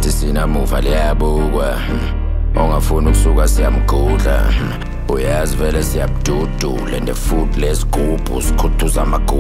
Bathi sinamuva liyabukwa ongafuni ukusuka siyamgudla uyazi vele siyabududula and the food lesigubhu sikhuthuza amagubu